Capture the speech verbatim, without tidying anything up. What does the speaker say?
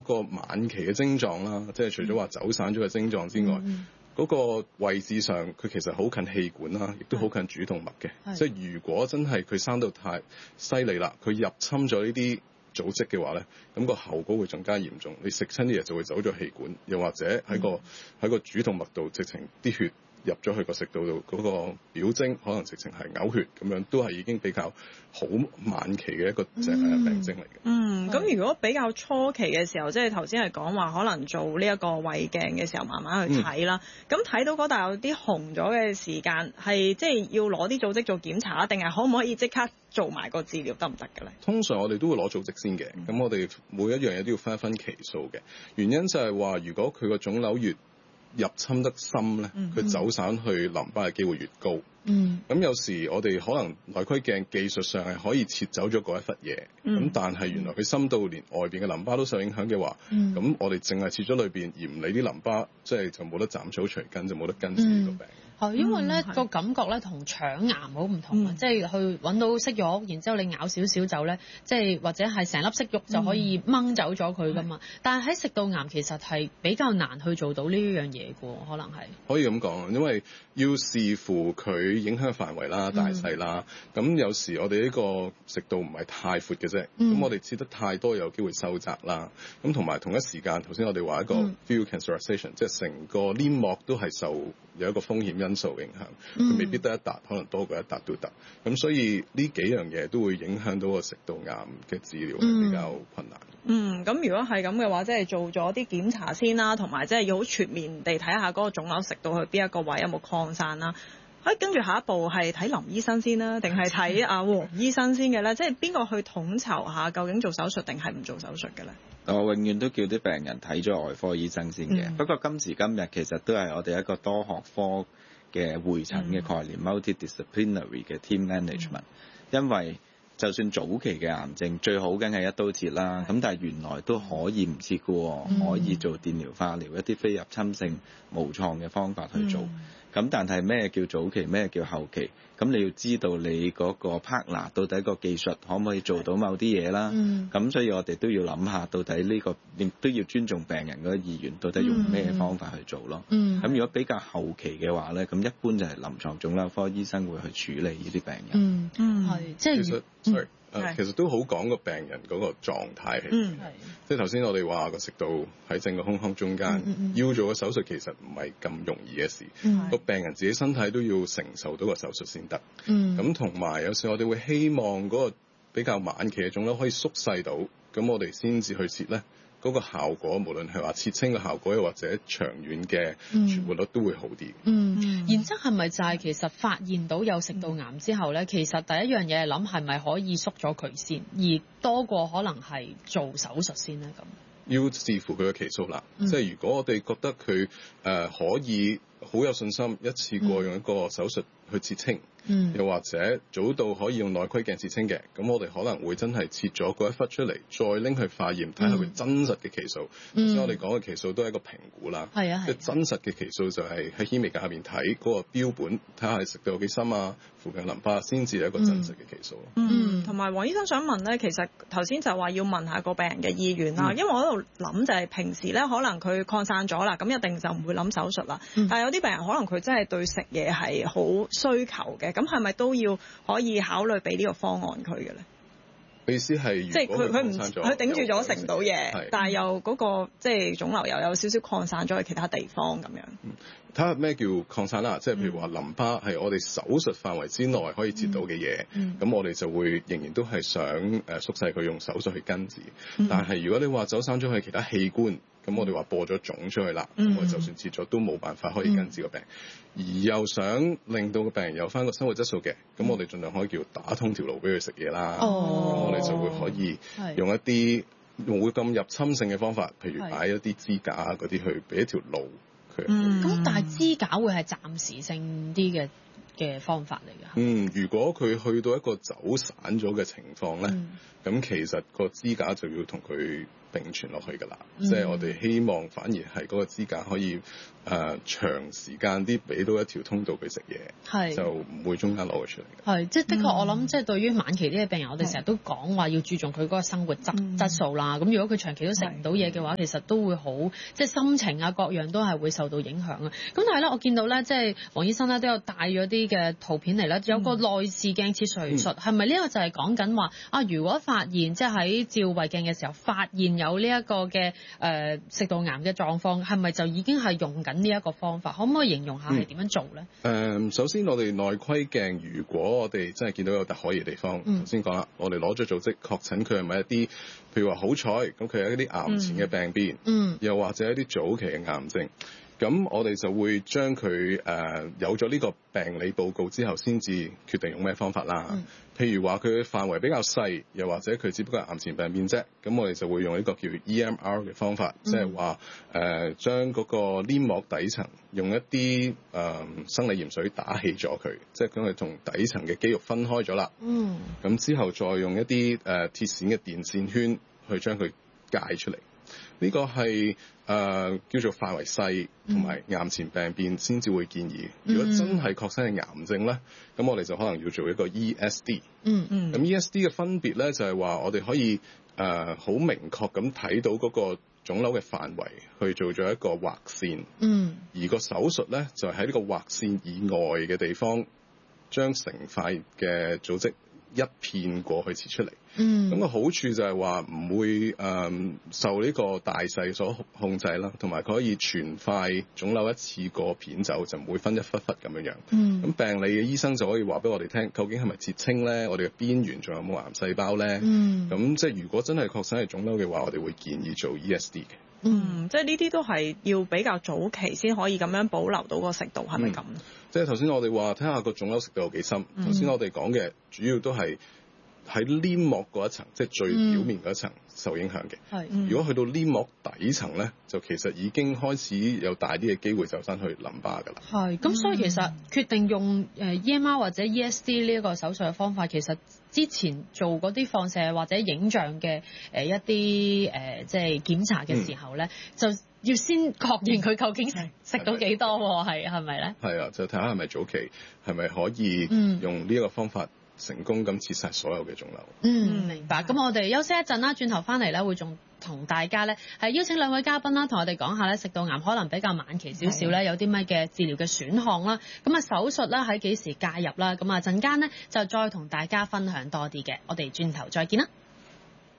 個晚期嘅症狀啦，即係除咗話走散咗嘅症狀之外，嗰、嗯嗯、個位置上佢其實好近氣管啦，亦都好近主動脈嘅。即係如果真係佢生到太犀利啦，佢入侵咗呢啲組織嘅話咧，咁、個後果會更加嚴重。你食親啲嘢就會走咗氣管，又或者喺個喺、嗯、個主動脈度直情啲血入咗去個食道度，嗰、嗰個表徵可能直情係嘔血咁樣，都係已經比較好晚期嘅一個病徵嚟嘅。 嗯，咁、嗯、如果比較初期嘅時候，即係頭先係講話可能做呢一個胃鏡嘅時候，慢慢去睇啦。咁、嗯、睇到嗰度有啲紅咗嘅時間，係即係要攞啲組織做檢查，定係可唔可以即刻做埋個治療得唔得嘅咧？通常我哋都會攞組織先嘅，咁、嗯、我哋每一樣嘢都要分一分期數嘅。原因就係話，如果佢個腫瘤越入侵得深咧，佢走散去淋巴嘅機會越高。嗯，咁有時我哋可能內窺鏡技術上係可以切走咗嗰一忽嘢，咁、嗯、但係原來佢深到連外邊嘅淋巴都受影響嘅話，咁、嗯、我哋淨係切咗裏邊而唔理啲淋巴，即係就冇得斬草除根，就冇得根治呢個病。 係、嗯，因為咧、嗯、個感覺咧同腸癌好唔同啊、嗯，即係去揾到息肉，然之後你咬少少就咧，即係或者係成粒息肉就可以掹走咗佢噶嘛。但係喺食道癌其實係比較難去做到呢樣嘢嘅，可能係可以咁講，因為要視乎佢影響範圍啦、大細啦。咁、嗯、有時我哋呢個食道唔係太闊嘅啫，咁、嗯、我哋切得太多有機會收窄啦。咁同埋同一時間，頭先我哋話一個 field cancerization，、嗯、即係成個黏膜都係受有一個風險因素影響，佢未必得一笪，可能多過一笪都得。咁所以呢幾樣嘢都會影響到個食道癌嘅治療係比較困難。 嗯，咁、嗯、如果係咁嘅話，即係做咗啲檢查先啦，同埋即係要好全面地睇下嗰個腫瘤食到去邊一個位，有冇擴散啦。可以跟住下一步係睇林醫生先啦，定係睇阿黃醫生先嘅咧？即係邊個去統籌下究竟做手術定係唔做手術嘅咧？ 我永遠都叫啲病人睇咗外科醫生先嘅、嗯。不過今時今日其實都係我哋一個多學科嘅會診嘅概念、嗯、multidisciplinary 嘅 team management、嗯。因為就算早期嘅癌症最好梗係一刀切啦，咁、嗯、但係原來都可以唔切嘅、嗯，可以做電療、化療一啲非入侵性無創嘅方法去做。咁、嗯、但係咩叫早期，咩叫後期？咁你要知道你嗰個 partner 到底個技術可唔可以做到某啲嘢啦？咁、嗯、所以我哋都要諗下，到底呢、呢個亦都要尊重病人嗰個意願，到底用咩方法去做咯？咁、嗯、如果比較後期嘅話咧，咁一般就係臨床腫瘤科醫生會去處理呢啲病人。嗯嗯，係即係。 其實 sorry。Uh, 其實都好講個病人嗰個狀態係、嗯，即係頭先我哋話個食道喺正個胸腔中間、嗯嗯，要做個手術其實唔係咁容易嘅事，個、嗯、病人自己身體都要承受到個手術先得。咁同埋有時我哋會希望嗰個比較晚期嘅腫瘤可以縮細到，咁我哋先至去切咧。嗰、那個效果，無論係話切清嘅效果，又或者長遠嘅存活率都會好啲。 嗯，嗯然之後係咪就係其實發現到有食道癌之後咧，其實第一樣嘢係諗係咪可以縮咗佢先，而多過可能係做手術先咧咁？ 要視乎佢嘅期數啦、嗯。即係如果我哋覺得佢誒、呃、可以好有信心，一次過用一個手術去切清。嗯，又或者早到可以用內窺鏡切清嘅，咁我哋可能會真係切咗嗰一忽出嚟，再拎去化驗睇下佢真實嘅期數。嗯，所以我哋講嘅期數都係一個評估啦。係啊係。即係真實嘅期數就係喺顯微鏡下邊睇嗰個標本，睇下食到有幾深啊，附近淋巴先至係一個真實嘅期數。 嗯，同埋黃醫生想問咧，其實頭先就話要問下個病人嘅意願啦、嗯，因為我喺度諗就係平時咧可能佢擴散咗啦，咁一定就唔會諗手術啦、嗯。但係有啲病人可能佢真係對食嘢係好需求嘅。咁係咪都要可以考慮俾呢個方案佢嘅咧？ 意思係即係佢佢唔佢頂住咗食唔到嘢，但係又嗰、那個即係腫瘤又有少少擴散咗去其他地方咁樣。 睇下咩叫擴散啦，即係譬如話淋巴係我哋手術範圍之內可以切到嘅嘢，咁、嗯嗯、我哋就會仍然都係想誒縮細佢用手術去根治。嗯、但係如果你話走散咗去其他器官，咁我哋話播咗種出去啦，咁、嗯、我就算切咗都冇辦法可以根治個病、嗯，而又想令到個病人有翻個生活質素嘅，咁、嗯、我哋盡量可以叫打通條路俾佢食嘢啦。哦，咁我哋就會可以用一啲冇咁入侵性嘅方法，譬如擺一啲支架嗰啲去俾一條路。 嗯，咁但係支架會係暫時性啲嘅嘅方法嚟㗎。 嗯，如果佢去到一個走散咗嘅情況咧，咁、嗯、其實個支架就要同佢並存落去㗎啦。 嗯、 即係我哋希望反而係嗰個支架可以誒、呃、長時間啲俾到一條通道佢食嘢，就唔會中間攞佢出嚟。 係，即係的確，嗯、我諗即係對於晚期啲嘅病人，我哋成日都講話要注重佢嗰個生活質、嗯、質素啦。咁如果佢長期都食唔到嘢嘅話，其實都會好，即係心情啊各樣都係會受到影響啊。咁但係咧，我見到咧，即係黃醫生咧都有帶咗啲嘅圖片嚟咧，有個內視鏡切除術，係咪呢個就係講緊話啊？如果發現即係喺照胃鏡嘅時候發現有呢一個嘅誒食道癌嘅狀況，係咪就已經係用緊呢一個方法？可唔可以形容下係點樣做咧？誒、 嗯呃，首先我哋內窺鏡，如果我哋真係見到有特可疑嘅地方，頭先講啦，我哋攞咗組織確診佢係咪一啲，譬如話好彩咁佢係一啲癌前嘅病變，嗯，又或者一啲早期嘅癌症。咁我哋就會將佢誒、呃、有咗呢個病理報告之後，先至決定用咩方法啦。嗯、譬如話佢嘅範圍比較細，又或者佢只不過係癌前病變啫，咁我哋就會用呢個叫 E M R 嘅方法，即係話誒將嗰個黏膜底層用一啲誒、呃、生理鹽水打氣咗佢，即係將佢同底層嘅肌肉分開咗啦。嗯。咁之後再用一啲誒、呃、鐵線嘅電線圈去將佢界出嚟。呢個係誒、呃、叫做範圍細同埋癌前病變先至會建議。如果真係確診係癌症咧，咁我哋就可能要做一個 E S D。嗯嗯。咁 E S D 嘅分別咧就係話我哋可以誒好、呃、明確咁睇到嗰個腫瘤嘅範圍，去做咗一個劃線。嗯。而個手術咧就係喺呢個劃線以外嘅地方，將成塊嘅組織一片過去切出嚟。嗯，咁個好處就係話唔會誒、嗯、受呢個大細所控制啦，同埋佢可以全塊腫瘤一次過片走，就唔會分一忽忽咁樣樣。嗯，咁病理嘅醫生就可以話俾我哋聽，究竟係咪切清咧？我哋嘅邊緣仲有冇癌細胞咧？嗯，咁即係如果真係確診係腫瘤嘅話，我哋會建議做 E S D 嘅。 嗯，即係呢啲都係要比較早期先可以咁樣保留到個食道，係咪咁？ 即係頭先我哋話睇下個腫瘤食道有幾深。頭先、嗯、我哋講嘅主要都係喺黏膜嗰一層，即係最表面嗰一層受影響嘅。係、嗯，如果去到黏膜底層咧，就其實已經開始有大啲嘅機會走翻去淋巴㗎啦。係， 咁所以其實決定用誒 E M R 或者 E S D 呢一個手術嘅方法，其實之前做嗰啲放射或者影像嘅誒一啲誒即係檢查嘅時候咧，嗯、就要先確認佢究竟食到幾多喎？係係咪咧？係啊，就睇下係咪早期，係咪可以用呢一個方法成功咁切晒所有嘅腫瘤。 嗯，明白。咁我哋休息一陣啦，轉頭翻嚟咧會仲同大家咧係邀請兩位嘉賓啦，同我哋講下咧食道癌可能比較晚期少少咧，有啲咩嘅治療嘅選項啦。咁啊手術咧喺幾時介入啦？咁啊陣間咧就再同大家分享多啲嘅。我哋轉頭再見啦。